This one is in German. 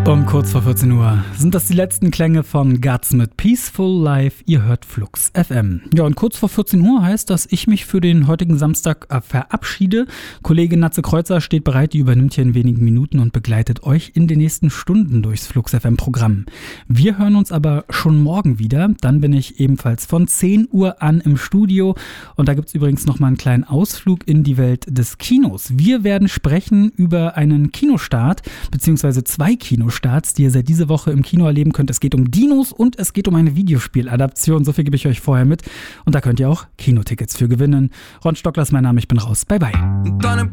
Und kurz vor 14 Uhr sind das die letzten Klänge von Guts mit Peaceful Life. Ihr hört Flux FM. Ja, und kurz vor 14 Uhr heißt, dass ich mich für den heutigen Samstag verabschiede. Kollege Natze Kreuzer steht bereit, die übernimmt hier in wenigen Minuten und begleitet euch in den nächsten Stunden durchs Flux FM Programm. Wir hören uns aber schon morgen wieder. Dann bin ich ebenfalls von 10 Uhr an im Studio. Und da gibt's übrigens nochmal einen kleinen Ausflug in die Welt des Kinos. Wir werden sprechen über einen Kinostart, beziehungsweise 2 Kinostarts, die ihr seit dieser Woche im Kino erleben könnt. Es geht um Dinos und es geht um eine Videospieladaption. So viel gebe ich euch vorher mit. Und da könnt ihr auch Kinotickets für gewinnen. Ron Stockler ist mein Name, ich bin raus. Bye, bye.